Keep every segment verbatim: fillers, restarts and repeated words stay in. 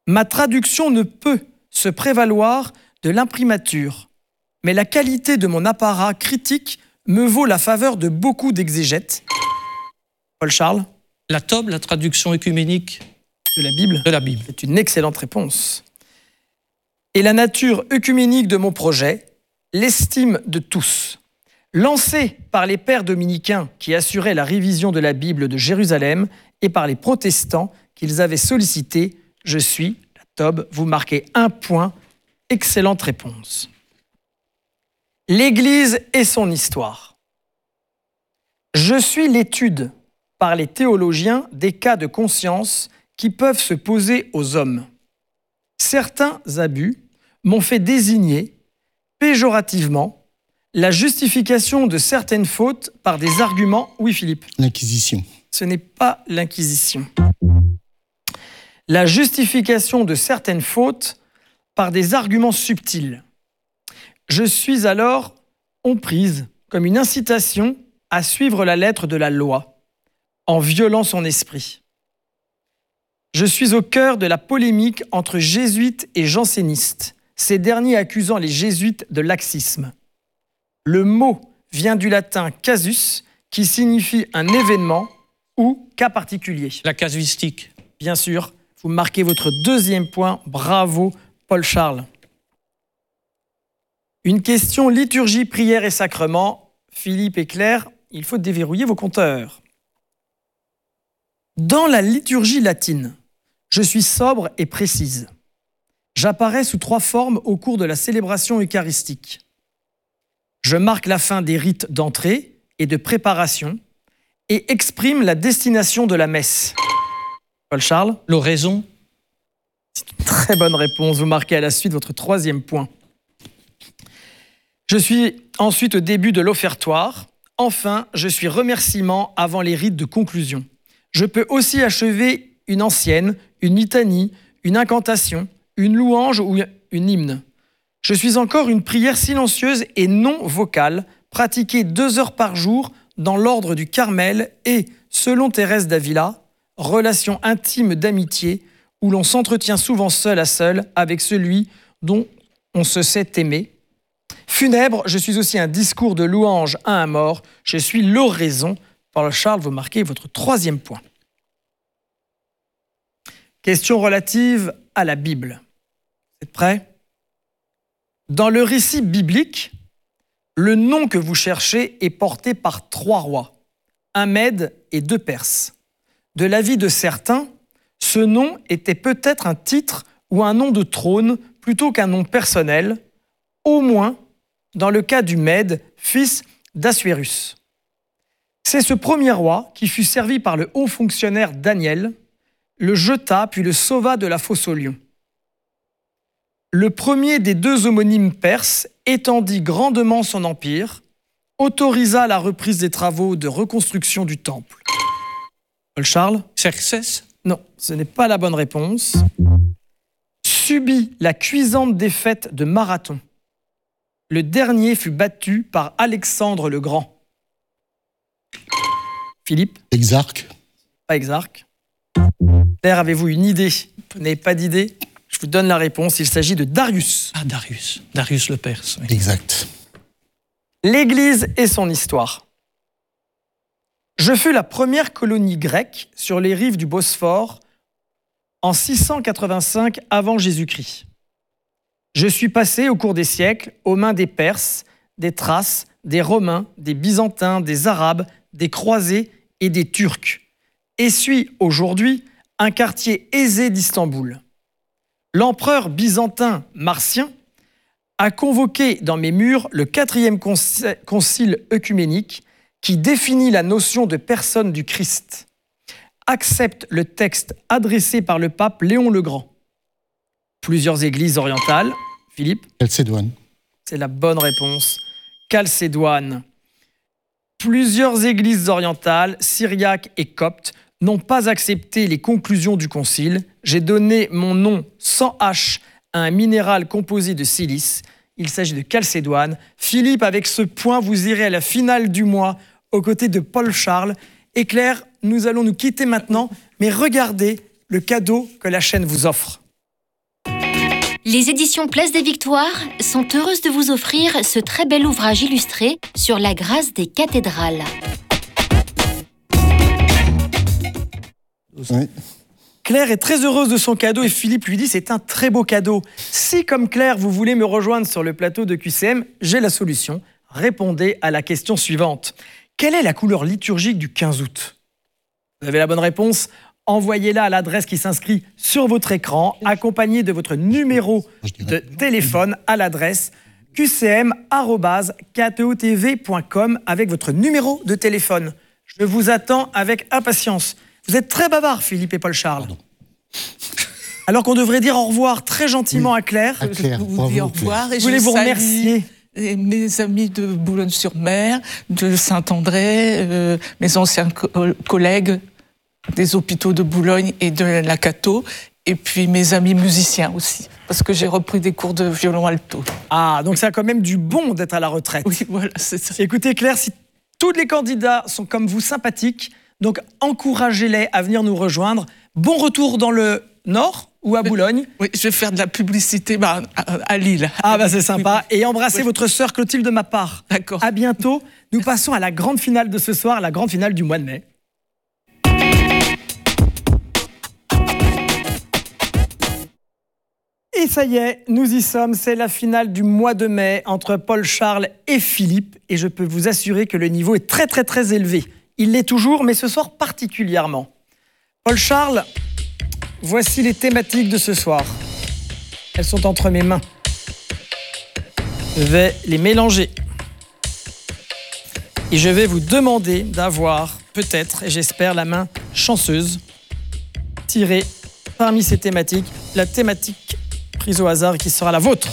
Ma traduction ne peut se prévaloir de l'imprimature, mais la qualité de mon apparat critique me vaut la faveur de beaucoup d'exégètes. Paul Charles? La T O B, la traduction œcuménique de la Bible. De la Bible. C'est une excellente réponse. Et la nature œcuménique de mon projet, l'estime de tous. Lancé par les pères dominicains qui assuraient la révision de la Bible de Jérusalem et par les protestants qu'ils avaient sollicités, je suis, la T O B, vous marquez un point. Excellente réponse. L'Église et son histoire. Je suis l'étude par les théologiens des cas de conscience qui peuvent se poser aux hommes. Certains abus m'ont fait désigner péjorativement la justification de certaines fautes par des arguments. Oui, Philippe. L'Inquisition. Ce n'est pas l'Inquisition. La justification de certaines fautes par des arguments subtils. Je suis alors emprise comme une incitation à suivre la lettre de la loi, en violant son esprit. Je suis au cœur de la polémique entre jésuites et jansénistes, ces derniers accusant les jésuites de laxisme. Le mot vient du latin casus, qui signifie un événement ou cas particulier. La casuistique. Bien sûr, vous marquez votre deuxième point. Bravo, Paul Charles. Une question liturgie, prière et sacrement. Philippe et Claire, il faut déverrouiller vos compteurs. Dans la liturgie latine, je suis sobre et précise. J'apparais sous trois formes au cours de la célébration eucharistique. Je marque la fin des rites d'entrée et de préparation et exprime la destination de la messe. Paul Charles? L'oraison. C'est une très bonne réponse. Vous marquez à la suite votre troisième point. Je suis ensuite au début de l'offertoire. Enfin, je suis remerciement avant les rites de conclusion. Je peux aussi achever une ancienne, une litanie, une incantation, une louange ou une hymne. Je suis encore une prière silencieuse et non vocale, pratiquée deux heures par jour dans l'ordre du Carmel et, selon Thérèse d'Avila, relation intime d'amitié où l'on s'entretient souvent seul à seul avec celui dont on se sait aimer. Funèbre, je suis aussi un discours de louange à un mort. Je suis l'oraison. Paul Charles, vous marquez votre troisième point. Question relative à la Bible. Vous êtes prêts? Dans le récit biblique, le nom que vous cherchez est porté par trois rois, un Mède et deux Perses. De l'avis de certains, ce nom était peut-être un titre ou un nom de trône plutôt qu'un nom personnel, au moins dans le cas du Mède, fils d'Assuérus. C'est ce premier roi qui fut servi par le haut fonctionnaire Daniel, le jeta puis le sauva de la fosse aux lions. Le premier des deux homonymes perses étendit grandement son empire, autorisa la reprise des travaux de reconstruction du temple. Paul Charles? Xerxès? Non, ce n'est pas la bonne réponse. Subit la cuisante défaite de Marathon. Le dernier fut battu par Alexandre le Grand. Philippe? Exarque. Pas Exarque. Claire, avez-vous une idée? Vous n'avez pas d'idée? Je vous donne la réponse. Il s'agit de Darius. Ah, Darius. Darius le Perse. Oui. Exact. L'Église et son histoire. Je fus la première colonie grecque sur les rives du Bosphore en six cent quatre-vingt-cinq avant Jésus-Christ. Je suis passé au cours des siècles aux mains des Perses, des Thraces, des Romains, des Byzantins, des Arabes, des Croisés et des Turcs, et suis aujourd'hui un quartier aisé d'Istanbul. L'empereur byzantin Marcien a convoqué dans mes murs le quatrième concile œcuménique qui définit la notion de personne du Christ, accepte le texte adressé par le pape Léon le Grand. Plusieurs églises orientales. Philippe? Chalcédoine. C'est la bonne réponse. Chalcédoine. Plusieurs églises orientales, syriaques et coptes, n'ont pas accepté les conclusions du concile. J'ai donné mon nom sans H à un minéral composé de silice. Il s'agit de Chalcédoine. Philippe, avec ce point, vous irez à la finale du mois aux côtés de Paul Charles. Et Claire, nous allons nous quitter maintenant, mais regardez le cadeau que la chaîne vous offre. Les éditions Place des Victoires sont heureuses de vous offrir ce très bel ouvrage illustré sur la grâce des cathédrales. Oui. Claire est très heureuse de son cadeau et Philippe lui dit c'est un très beau cadeau. Si comme Claire vous voulez me rejoindre sur le plateau de Q C M, j'ai la solution. Répondez à la question suivante. Quelle est la couleur liturgique du quinze août? Vous avez la bonne réponse? Envoyez-la à l'adresse qui s'inscrit sur votre écran, accompagnée de votre numéro de téléphone à l'adresse q c m arobase k t o t v point com avec votre numéro de téléphone. Je vous attends avec impatience. Vous êtes très bavards, Philippe et Paul-Charles. Pardon. Alors qu'on devrait dire au revoir très gentiment Oui. à Claire. À Claire, Je vous bravo, dis au Claire. revoir et Je voulais je vous salue remercier. mes amis de Boulogne-sur-Mer, de Saint-André, euh, mes anciens co- collègues des hôpitaux de Boulogne et de la Cato, et puis mes amis musiciens aussi, parce que j'ai repris des cours de violon alto. Ah, donc ça a quand même du bon d'être à la retraite. Oui, voilà, c'est ça. Écoutez Claire, si tous les candidats sont comme vous sympathiques, donc encouragez-les à venir nous rejoindre. Bon retour dans le Nord ou à Boulogne. Oui, je vais faire de la publicité bah, à, à Lille. Ah bah c'est sympa. Oui. Et embrassez Oui. votre sœur Clotilde de ma part. D'accord. À bientôt. Nous passons à la grande finale de ce soir, la grande finale du mois de mai. Et ça y est, nous y sommes. C'est la finale du mois de mai entre Paul-Charles et Philippe. Et je peux vous assurer que le niveau est très très très élevé. Il l'est toujours, mais ce soir particulièrement. Paul-Charles, voici les thématiques de ce soir. Elles sont entre mes mains. Je vais les mélanger. Et je vais vous demander d'avoir, peut-être, et j'espère, la main chanceuse, tirée parmi ces thématiques, la thématique prise au hasard et qui sera la vôtre.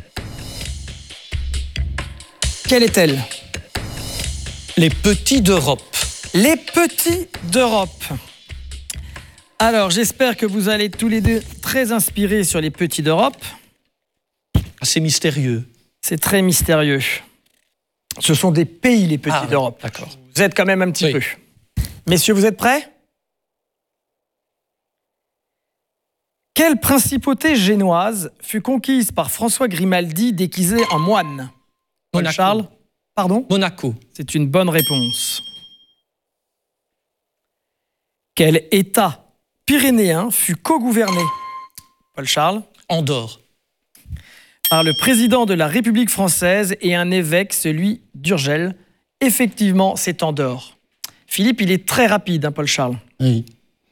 Quelle est-elle? Les petits d'Europe. Les petits d'Europe. Alors, j'espère que vous allez tous les deux très inspirés sur les petits d'Europe. Assez mystérieux. C'est très mystérieux. Ce sont des pays, les petits Ah, oui, d'Europe. d'accord. Vous êtes quand même un petit Oui. peu. Messieurs, vous êtes prêts? Quelle principauté génoise fut conquise par François Grimaldi déguisé en moine? Paul Monaco. Charles? Pardon? Monaco. C'est une bonne réponse. Quel État pyrénéen fut co-gouverné? Paul Charles? Andorre. Par le président de la République française et un évêque, celui d'Urgel. Effectivement, c'est Andorre. Philippe, il est très rapide, hein, Paul Charles. Oui.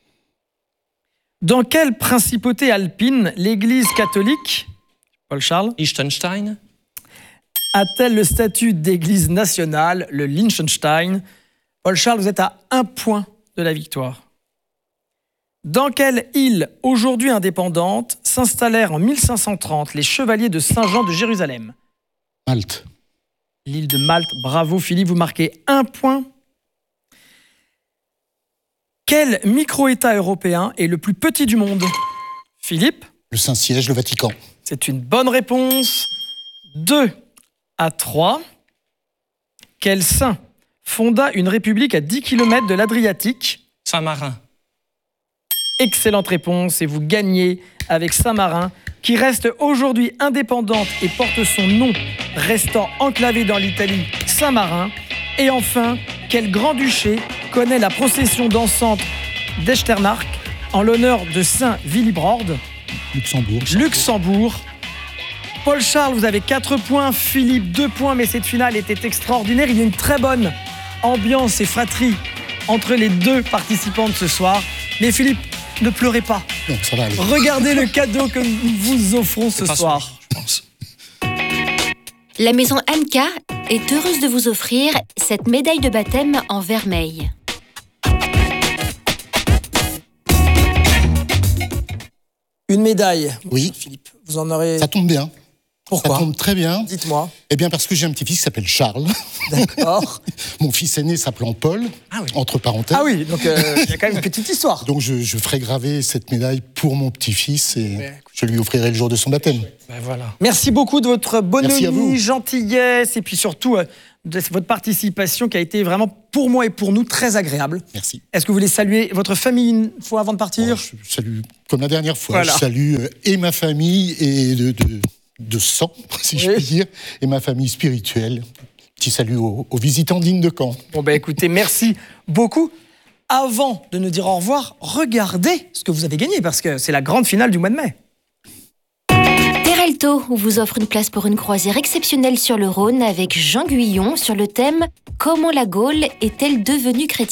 Dans quelle principauté alpine l'Église catholique, Paul Charles, Liechtenstein. a-t-elle le statut d'église nationale, le Liechtenstein? Paul Charles, vous êtes à un point de la victoire. Dans quelle île, aujourd'hui indépendante, s'installèrent en mille cinq cent trente les chevaliers de Saint-Jean de Jérusalem? Malte. L'île de Malte. Bravo Philippe, vous marquez un point. Quel micro-État européen est le plus petit du monde? Philippe? Le Saint-Siège, le Vatican. C'est une bonne réponse. deux à trois. Quel saint fonda une république à dix kilomètres de l'Adriatique? Saint-Marin. Excellente réponse et vous gagnez avec Saint-Marin qui reste aujourd'hui indépendante et porte son nom, restant enclavé dans l'Italie, Saint-Marin. Et enfin, quel grand-duché connaît la procession dansante d'Echternach en l'honneur de Saint Willibrord? Luxembourg. Luxembourg. Paul Charles, vous avez quatre points, Philippe deux points, mais cette finale était extraordinaire. Il y a une très bonne ambiance et fratrie entre les deux participants de ce soir. Mais Philippe, ne pleurez pas. Non, ça va aller. Regardez le cadeau que nous vous offrons ce Pas soir. sûr, je pense. La maison Anka est heureuse de vous offrir cette médaille de baptême en vermeil. Une médaille. Oui. Philippe, vous en aurez... Ça tombe bien. Pourquoi? Ça tombe très bien. Dites-moi. Eh bien, parce que j'ai un petit-fils qui s'appelle Charles. D'accord. Mon fils aîné s'appelant Paul, Ah oui. entre parenthèses. Ah oui, donc euh, il y a quand même une petite histoire. Donc, je, je ferai graver cette médaille pour mon petit-fils et Mais écoute. je lui offrirai le jour de son baptême. Ben voilà. Merci beaucoup de votre Merci à bonhomie, vous. gentillesse et puis surtout euh, de votre participation qui a été vraiment pour moi et pour nous très agréable. Merci. Est-ce que vous voulez saluer votre famille une fois avant de partir? Oh, je salue, comme la dernière fois, Voilà. je salue euh, et ma famille et de, de, de sang, si Oui. je puis dire, et ma famille spirituelle. Petit salut aux, aux visitants dignes de Caen. Bon ben écoutez, merci beaucoup. Avant de nous dire au revoir, regardez ce que vous avez gagné parce que c'est la grande finale du mois de mai. Terralto vous offre une place pour une croisière exceptionnelle sur le Rhône avec Jean Guyon sur le thème « Comment la Gaule est-elle devenue chrétienne ?»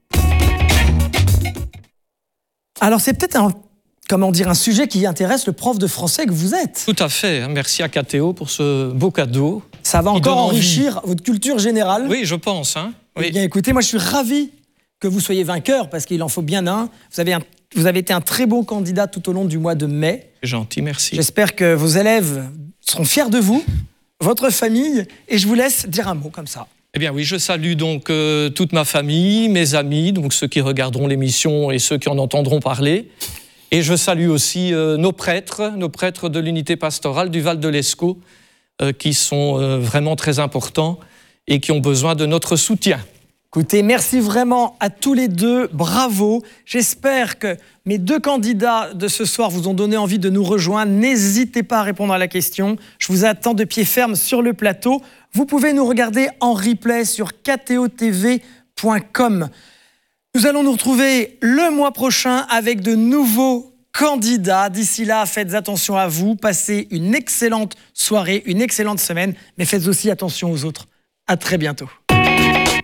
Alors c'est peut-être un, comment dire, un sujet qui intéresse le prof de français que vous êtes. Tout à fait. hein. Merci à Catéo pour ce beau cadeau. Ça va Qui encore donne envie. enrichir votre culture générale. Oui, je pense. Hein. Eh Oui. bien écoutez, moi je suis ravi que vous soyez vainqueur parce qu'il en faut bien un. Vous avez, un, vous avez été un très bon candidat tout au long du mois de mai. C'est gentil, merci. J'espère que vos élèves seront fiers de vous, votre famille, et je vous laisse dire un mot comme ça. Eh bien oui, je salue donc euh, toute ma famille, mes amis, donc ceux qui regarderont l'émission et ceux qui en entendront parler. Et je salue aussi euh, nos prêtres, nos prêtres de l'unité pastorale du Val de l'Escaut, euh, qui sont euh, vraiment très importants et qui ont besoin de notre soutien. Écoutez, merci vraiment à tous les deux, bravo. J'espère que mes deux candidats de ce soir vous ont donné envie de nous rejoindre. N'hésitez pas à répondre à la question. Je vous attends de pied ferme sur le plateau. Vous pouvez nous regarder en replay sur k t o t v point com. Nous allons nous retrouver le mois prochain avec de nouveaux candidats. D'ici là, faites attention à vous, passez une excellente soirée, une excellente semaine, mais faites aussi attention aux autres. À très bientôt.